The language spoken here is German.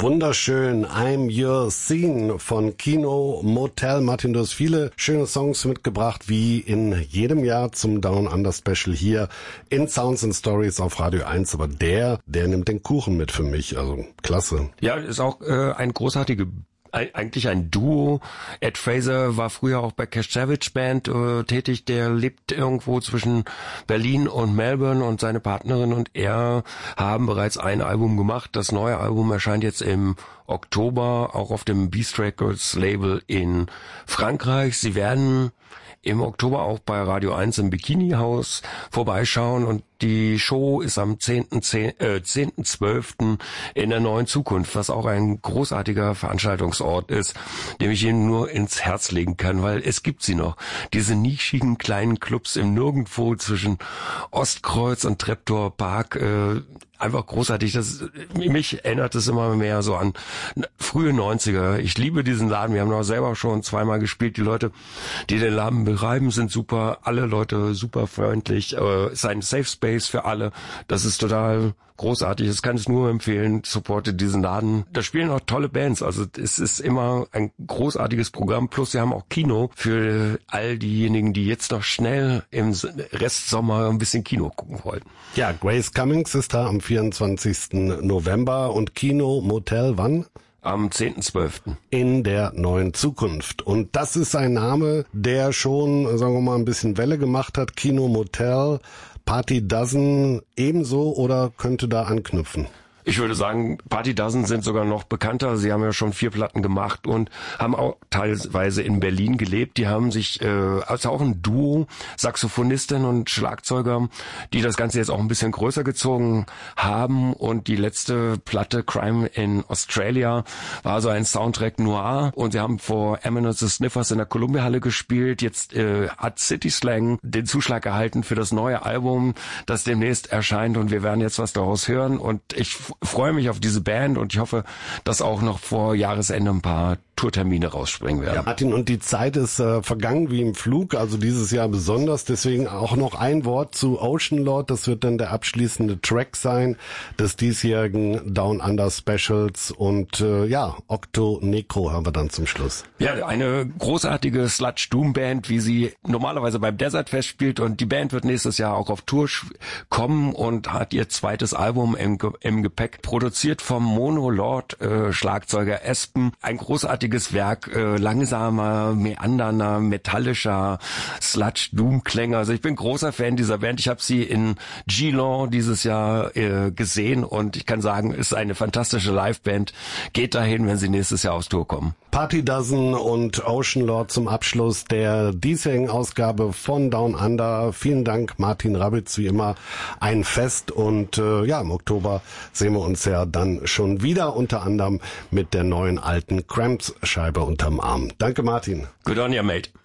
Wunderschön, I'm Your Scene von Kino Motel. Martin, du hast viele schöne Songs mitgebracht, wie in jedem Jahr zum Down Under Special hier in Sounds and Stories auf Radio 1. Aber der nimmt den Kuchen mit für mich, also klasse. Ja, ist auch eigentlich ein Duo. Ed Fraser war früher auch bei Cash Savage Band tätig. Der lebt irgendwo zwischen Berlin und Melbourne, und seine Partnerin und er haben bereits ein Album gemacht. Das neue Album erscheint jetzt im Oktober, auch auf dem Beast Records Label in Frankreich. Sie werden im Oktober auch bei Radio 1 im Bikini-Haus vorbeischauen, und die Show ist am 10.12. in der Neuen Zukunft, was auch ein großartiger Veranstaltungsort ist, dem ich Ihnen nur ins Herz legen kann, weil es gibt sie noch. Diese nischigen kleinen Clubs im Nirgendwo zwischen Ostkreuz und Treptower Park, einfach großartig. Mich erinnert es immer mehr so an frühe 90er. Ich liebe diesen Laden. Wir haben auch selber schon zweimal gespielt. Die Leute, die den Laden betreiben, sind super. Alle Leute super freundlich. Es ist ein Safe Space für alle. Das ist total großartig. Das kann ich nur empfehlen. Supportet diesen Laden. Da spielen auch tolle Bands. Also es ist immer ein großartiges Programm. Plus wir haben auch Kino für all diejenigen, die jetzt noch schnell im Restsommer ein bisschen Kino gucken wollten. Ja, Grace Cummings ist da am 24. November und Kino Motel wann? Am 10.12. in der Neuen Zukunft. Und das ist ein Name, der schon, sagen wir mal, ein bisschen Welle gemacht hat. Kino Motel, Party Dozen ebenso, oder könnte da anknüpfen? Ich würde sagen, Party Dozen sind sogar noch bekannter. Sie haben ja schon 4 Platten gemacht und haben auch teilweise in Berlin gelebt. Die haben sich, also auch ein Duo, Saxophonistin und Schlagzeuger, die das Ganze jetzt auch ein bisschen größer gezogen haben. Und die letzte Platte, Crime in Australia, war so ein Soundtrack Noir. Und sie haben vor Eminence the Sniffers in der Columbia-Halle gespielt. Jetzt hat City Slang den Zuschlag erhalten für das neue Album, das demnächst erscheint. Und wir werden jetzt was daraus hören. Und ich freue mich auf diese Band, und ich hoffe, dass auch noch vor Jahresende ein paar Tourtermine rausspringen werden. Ja, Martin, und die Zeit ist vergangen wie im Flug, also dieses Jahr besonders. Deswegen auch noch ein Wort zu Ocean Lord. Das wird dann der abschließende Track sein des diesjährigen Down Under Specials. Und Octo Necro haben wir dann zum Schluss. Ja, eine großartige Sludge Doom Band, wie sie normalerweise beim Desert Fest spielt. Und die Band wird nächstes Jahr auch auf Tour kommen und hat ihr zweites Album im Gepäck, produziert vom Mono Lord Schlagzeuger Espen. Ein großartiges Werk, langsamer, meandernder, metallischer Sludge Doom Klänge. Also ich bin großer Fan dieser Band. Ich habe sie in Geelong dieses Jahr gesehen, und ich kann sagen, ist eine fantastische Liveband. Geht dahin, wenn sie nächstes Jahr aufs Tour kommen. Party Dozen und Ocean Lord zum Abschluss der diesjährigen Ausgabe von Down Under. Vielen Dank, Martin Rabitz, wie immer ein Fest, und im Oktober sehen wir uns ja dann schon wieder, unter anderem mit der neuen alten Cramps Scheibe unterm Arm. Danke, Martin. Good on ya, mate.